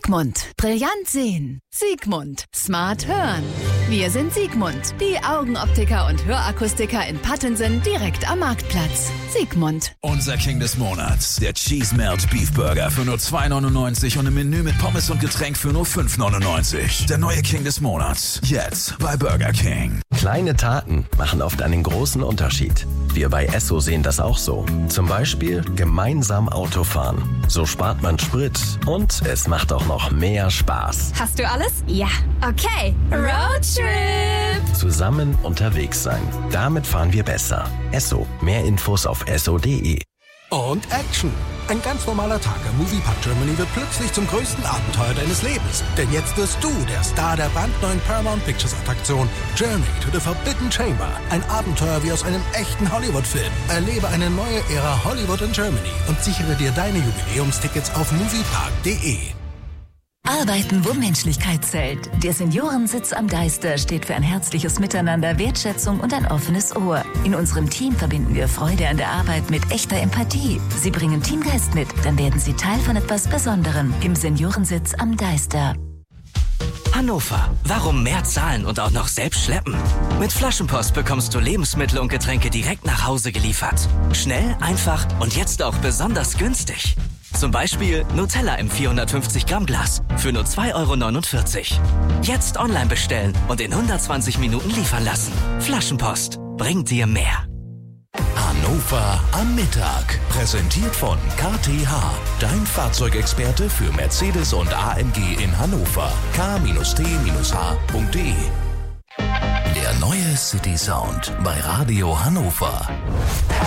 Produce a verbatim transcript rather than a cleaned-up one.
Sigmund. Brillant sehen. Sigmund. Smart hören. Wir sind Sigmund. Die Augenoptiker und Hörakustiker in Pattensen direkt am Marktplatz. Sigmund. Unser King des Monats. Der Cheese Melt Beef Burger für nur zwei neunundneunzig und ein Menü mit Pommes und Getränk für nur fünf neunundneunzig. Der neue King des Monats. Jetzt bei Burger King. Kleine Taten machen oft einen großen Unterschied. Wir bei Esso sehen das auch so. Zum Beispiel gemeinsam Auto fahren. So spart man Sprit und es macht auch noch mehr Spaß. Hast du alles? Ja. Okay. Roadtrip. Zusammen unterwegs sein. Damit fahren wir besser. Esso. Mehr Infos auf esso punkt de. Und Action. Ein ganz normaler Tag im Moviepark Germany wird plötzlich zum größten Abenteuer deines Lebens. Denn jetzt wirst du der Star der brandneuen Paramount Pictures Attraktion Journey to the Forbidden Chamber. Ein Abenteuer wie aus einem echten Hollywood-Film. Erlebe eine neue Ära Hollywood in Germany und sichere dir deine Jubiläumstickets auf moviepark punkt de. Arbeiten, wo Menschlichkeit zählt. Der Seniorensitz am Deister steht für ein herzliches Miteinander, Wertschätzung und ein offenes Ohr. In unserem Team verbinden wir Freude an der Arbeit mit echter Empathie. Sie bringen Teamgeist mit, dann werden Sie Teil von etwas Besonderem im Seniorensitz am Deister. Hannover. Warum mehr zahlen und auch noch selbst schleppen? Mit Flaschenpost bekommst du Lebensmittel und Getränke direkt nach Hause geliefert. Schnell, einfach und jetzt auch besonders günstig. Zum Beispiel Nutella im vierhundertfünfzig Gramm Glas für nur zwei Euro neunundvierzig. Jetzt online bestellen und in hundertzwanzig Minuten liefern lassen. Flaschenpost bringt dir mehr. Hannover am Mittag. Präsentiert von K T H. Dein Fahrzeugexperte für Mercedes und A M G in Hannover. k T H punkt de. Der neue City Sound bei Radio Hannover.